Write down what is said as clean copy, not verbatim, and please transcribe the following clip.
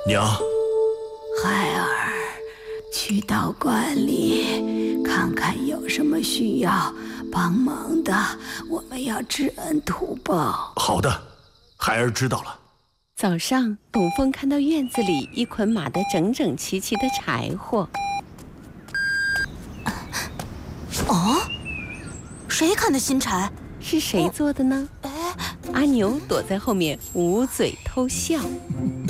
娘， 孩儿，去道观里看看有什么需要帮忙的，我们要知恩图报。 好的，孩儿知道了。 早上，董凤看到院子里一捆码得整整齐齐的柴火。 哦，谁砍的新柴？ 是谁做的呢？阿牛躲在后面捂嘴偷笑。